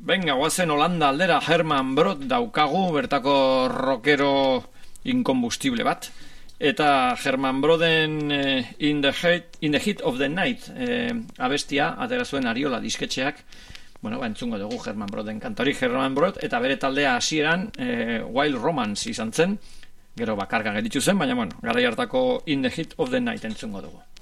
Venga, guazen Holanda aldera Herman Brood daukagu, bertako rockero inkombustible bat. Eta Herman Brooden in the Heat of the Night abestia, atera zuen Ariola disketxeak. Bueno, entzungo dugu Herman Brooden kantori Herman Brood, eta bere taldea hasieran Wild Romance izan zen. Gero bakarka gelditu zen, baina garai hartako in the Heat of the Night entzungo dugu.